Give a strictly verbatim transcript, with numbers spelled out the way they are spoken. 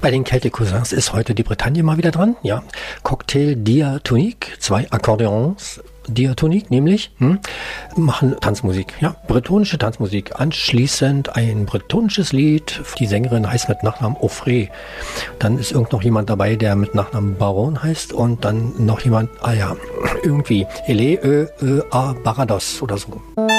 Bei den Celtic Cousins ist heute die Bretagne mal wieder dran. Ja, Cocktail Diatonique, zwei Akkordeons Diatonique nämlich, hm, machen Tanzmusik. Ja, bretonische Tanzmusik. Anschließend ein bretonisches Lied. Die Sängerin heißt mit Nachnamen Offrey. Dann ist irgend noch jemand dabei, der mit Nachnamen Baron heißt. Und dann noch jemand, ah ja, irgendwie Ele, Ö, Ö, A, Barados oder so.